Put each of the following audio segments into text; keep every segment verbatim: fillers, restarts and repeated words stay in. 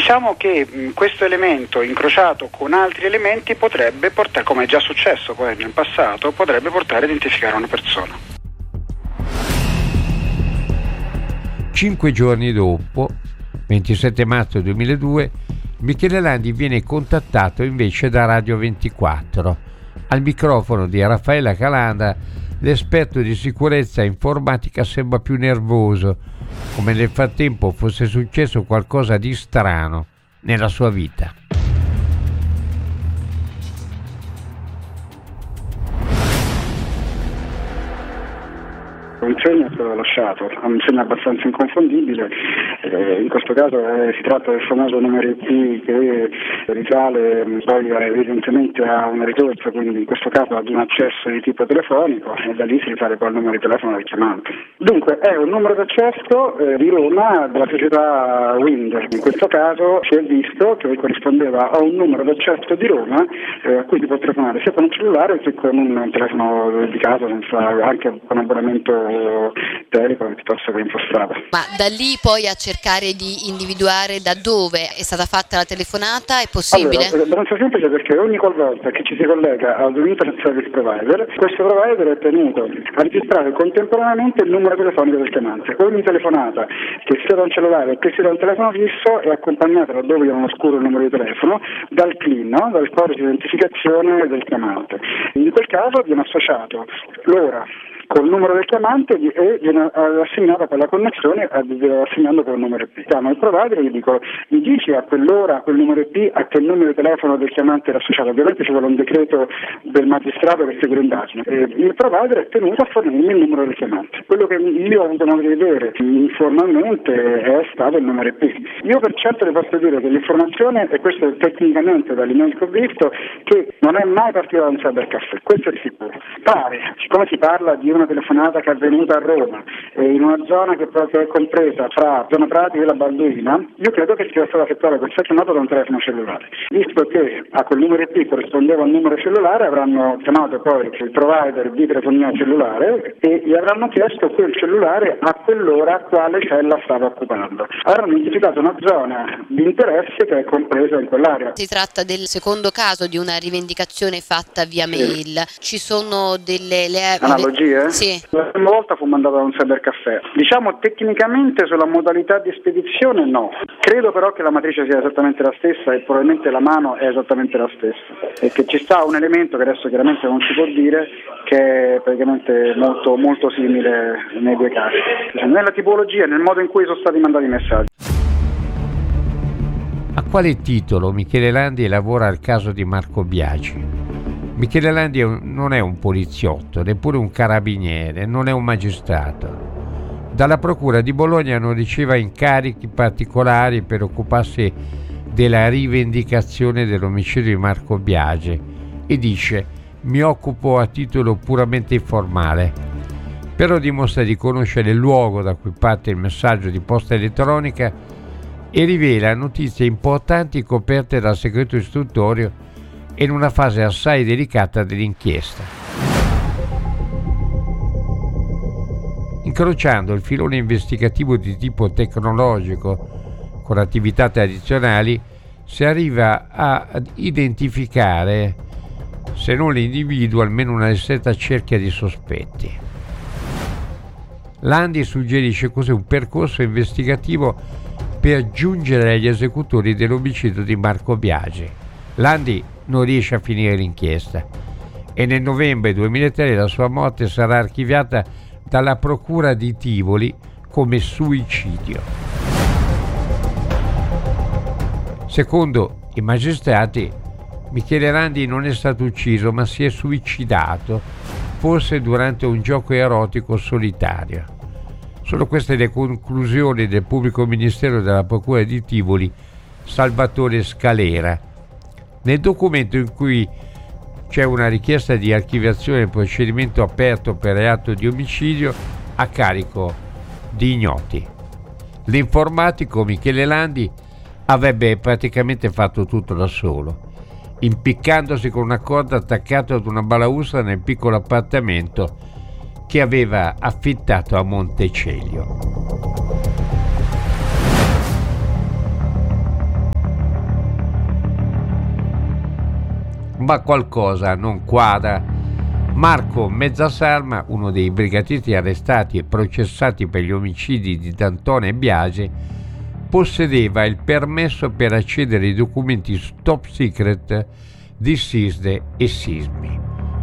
Diciamo che mh, questo elemento incrociato con altri elementi potrebbe portare, come è già successo poi nel passato, potrebbe portare a identificare una persona. Cinque giorni dopo, ventisette marzo duemiladue, Michele Landi viene contattato invece da Radio ventiquattro. Al microfono di Raffaella Calanda, l'esperto di sicurezza informatica sembra più nervoso, come nel frattempo fosse successo qualcosa di strano nella sua vita. Un segno è stato lasciato, un segno abbastanza inconfondibile, eh, in questo caso eh, si tratta del famoso numero I P che risale poi evidentemente a una risorsa, quindi in questo caso ad un accesso di tipo telefonico, e da lì si risale poi al numero di telefono del chiamante. Dunque è un numero d'accesso eh, di Roma della società Wind, in questo caso si è visto che corrispondeva a un numero d'accesso di Roma eh, a cui si può telefonare sia con un cellulare che con un telefono di casa, senza, anche con abbonamento telefono piuttosto che infostrada. Ma da lì poi a cercare di individuare da dove è stata fatta la telefonata è possibile? Allora, è abbastanza semplice, perché ogni qualvolta che ci si collega ad un internet service provider, questo provider è tenuto a registrare contemporaneamente il numero telefonico del chiamante. Ogni telefonata, che sia da un cellulare o che sia da un telefono fisso, è accompagnata, laddove non oscuro il numero di telefono, dal C L I N, no? Dal codice di identificazione del chiamante. In quel caso viene associato l'ora col numero del chiamante e viene assegnata per la connessione assegnando quel numero I P. Chiamo il provider e gli dico: mi dici a quell'ora, a quel numero I P, a che numero di telefono del chiamante era associato. Ovviamente ci vuole un decreto del magistrato per seguire l'indagine. Il provider è tenuto a fornirmi il numero del chiamante. Quello che io ho avuto modo di vedere informalmente è stato il numero I P. Io per certo le posso dire che l'informazione, e questo è tecnicamente dall'email che ho visto, che non è mai partita da un cybercaffè, questo è sicuro. Pare, siccome si parla di una telefonata che è avvenuta a Roma e in una zona che proprio è compresa fra zona Prati e la Balduina, io credo che sia stata effettuata questa chiamata da un telefono cellulare. Visto che a quel numero I P corrispondeva un numero cellulare, avranno chiamato poi il provider di telefonia cellulare e gli avranno chiesto quel cellulare a quell'ora quale cella stava occupando. Avranno identificato una zona di interesse che è compresa in quell'area. Si tratta del secondo caso di una rivendicazione fatta via mail. Ci sono delle le... analogie? Sì. La prima volta fu mandata da un cybercaffè. Diciamo tecnicamente sulla modalità di spedizione no. Credo però che la matrice sia esattamente la stessa e probabilmente la mano è esattamente la stessa. E che ci sta un elemento che adesso chiaramente non si può dire, che è praticamente molto, molto simile nei due casi. Cioè, nella tipologia, nel modo in cui sono stati mandati i messaggi. A quale titolo Michele Landi lavora al caso di Marco Biagi? Michele Landi è un, non è un poliziotto, neppure un carabiniere, non è un magistrato. Dalla Procura di Bologna non riceve incarichi particolari per occuparsi della rivendicazione dell'omicidio di Marco Biagi e dice: mi occupo a titolo puramente informale. Però dimostra di conoscere il luogo da cui parte il messaggio di posta elettronica e rivela notizie importanti coperte dal segreto istruttorio in una fase assai delicata dell'inchiesta. Incrociando il filone investigativo di tipo tecnologico con attività tradizionali, si arriva a identificare, se non l'individuo, almeno una ristretta cerchia di sospetti. Landi suggerisce così un percorso investigativo per giungere agli esecutori dell'omicidio di Marco Biagi. Landi non riesce a finire l'inchiesta e nel novembre duemilatré la sua morte sarà archiviata dalla Procura di Tivoli come suicidio. Secondo i magistrati, Michele Landi non è stato ucciso ma si è suicidato, forse durante un gioco erotico solitario. Sono queste le conclusioni del pubblico ministero della Procura di Tivoli, Salvatore Scalera, nel documento in cui c'è una richiesta di archiviazione del procedimento aperto per reato di omicidio a carico di ignoti. L'informatico Michele Landi avrebbe praticamente fatto tutto da solo, impiccandosi con una corda attaccata ad una balaustra nel piccolo appartamento che aveva affittato a Montecelio. Ma qualcosa non quadra. Marco Mezzasalma, uno dei brigatisti arrestati e processati per gli omicidi di D'Antona e Biagi, possedeva il permesso per accedere ai documenti top secret di SISDE e SISMI.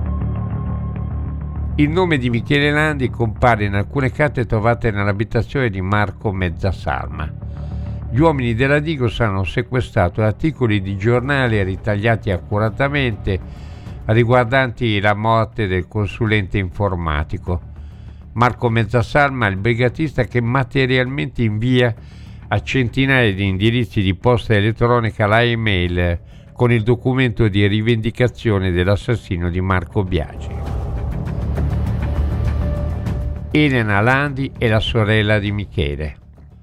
Il nome di Michele Landi compare in alcune carte trovate nell'abitazione di Marco Mezzasalma. Gli uomini della Digos hanno sequestrato articoli di giornale ritagliati accuratamente riguardanti la morte del consulente informatico. Marco Mezzasalma è il brigatista che materialmente invia a centinaia di indirizzi di posta elettronica la email con il documento di rivendicazione dell'assassino di Marco Biagi. Elena Landi è la sorella di Michele.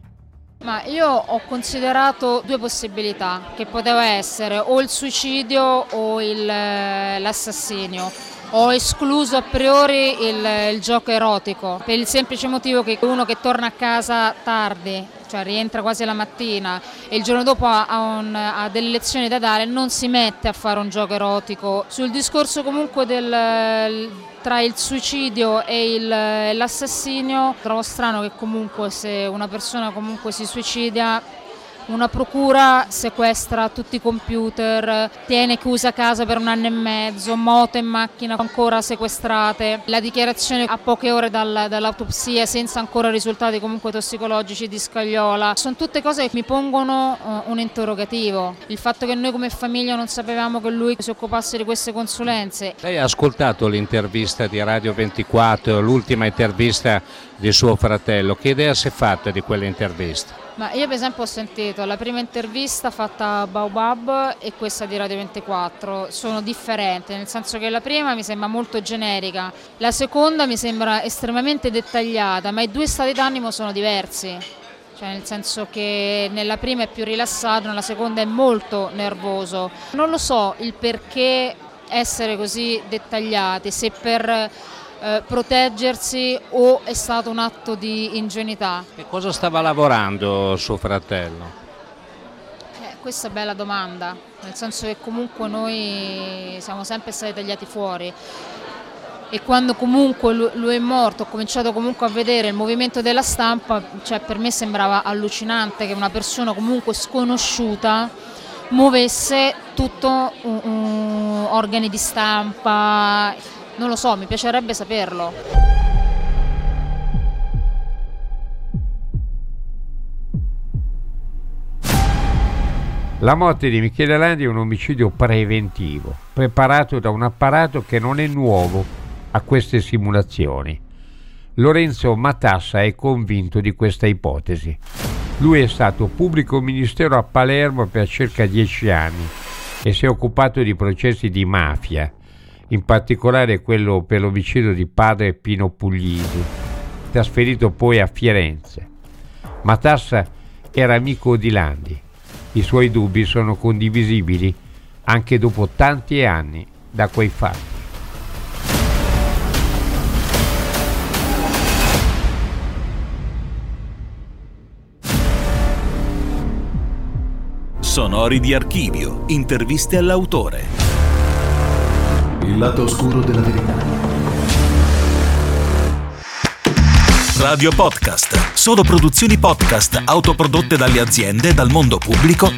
Ma io ho considerato due possibilità, che poteva essere o il suicidio o il, l'assassinio. Ho escluso a priori il, il gioco erotico, per il semplice motivo che uno che torna a casa tardi, cioè rientra quasi la mattina e il giorno dopo ha, ha, un, ha delle lezioni da dare, non si mette a fare un gioco erotico. Sul discorso comunque del, tra il suicidio e il, l'assassinio, trovo strano che comunque se una persona comunque si suicida, una procura sequestra tutti i computer, tiene chiusa a casa per un anno e mezzo, moto e macchina ancora sequestrate, la dichiarazione a poche ore dal, dall'autopsia senza ancora risultati comunque tossicologici di Scagliola. Sono tutte cose che mi pongono uh, un interrogativo. Il fatto che noi come famiglia non sapevamo che lui si occupasse di queste consulenze. Lei ha ascoltato l'intervista di Radio ventiquattro, l'ultima intervista di suo fratello. Che idea si è fatta di quell'intervista? Ma io per esempio ho sentito la prima intervista fatta a Baobab e questa di Radio ventiquattro, sono differenti, nel senso che la prima mi sembra molto generica, la seconda mi sembra estremamente dettagliata, ma i due stati d'animo sono diversi, cioè nel senso che nella prima è più rilassato, nella seconda è molto nervoso. Non lo so il perché essere così dettagliati, se per Eh, proteggersi o è stato un atto di ingenuità. Che cosa stava lavorando suo fratello? Eh, questa è bella domanda, nel senso che comunque noi siamo sempre stati tagliati fuori e quando comunque lui, lui è morto ho cominciato comunque a vedere il movimento della stampa, cioè per me sembrava allucinante che una persona comunque sconosciuta muovesse tutto un, un, organi di stampa. Non lo so, mi piacerebbe saperlo. La morte di Michele Landi è un omicidio preventivo, preparato da un apparato che non è nuovo a queste simulazioni. Lorenzo Matassa è convinto di questa ipotesi. Lui è stato pubblico ministero a Palermo per circa dieci anni e si è occupato di processi di mafia, in particolare quello per l'omicidio di padre Pino Puglisi, trasferito poi a Firenze. Matassa era amico di Landi. I suoi dubbi sono condivisibili anche dopo tanti anni da quei fatti. Sonori di archivio, interviste all'autore. Il lato oscuro della verità. Radio Podcast. Solo produzioni podcast autoprodotte dalle aziende e dal mondo pubblico